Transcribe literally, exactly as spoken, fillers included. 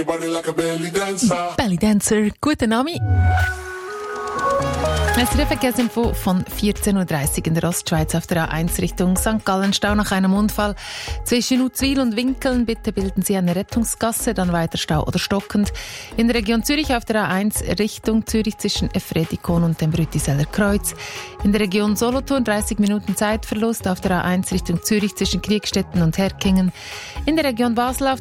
Belly Dancer, guten Abend. Es ist der Verkehrsinfo von vierzehn Uhr dreißig in der Ostschweiz auf der A eins Richtung Sankt Gallen. Stau nach einem Unfall zwischen Uzwil und Winkeln. Bitte bilden Sie eine Rettungsgasse, dann weiter Stau oder stockend. In der Region Zürich auf der A eins Richtung Zürich zwischen Efredikon und dem Brütiseller Kreuz. In der Region Solothurn dreißig Minuten Zeitverlust auf der A eins Richtung Zürich zwischen Kriegstetten und Herkingen. In der Region Basel auf